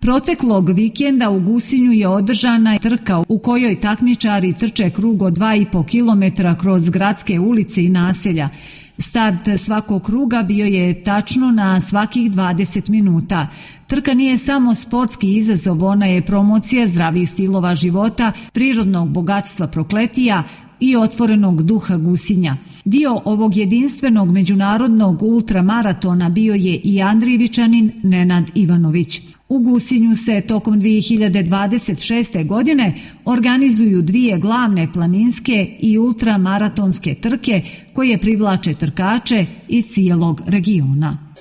Proteklog vikenda u Gusinju je održana trka u kojoj takmičari trče krug od 2,5 km kroz gradske ulice i naselja. Start svakog kruga bio je tačno na svakih 20 minuta. Trka nije samo sportski izazov, ona je promocija zdravih stilova života, prirodnog bogatstva Prokletija i otvorenog duha Gusinja. Dio ovog jedinstvenog međunarodnog ultramaratona bio je i Andrijevičanin Nenad Ivanović. U Gusinju se tokom 2026. godine organizuju dvije glavne planinske i ultramaratonske trke koje privlače trkače iz cijelog regiona.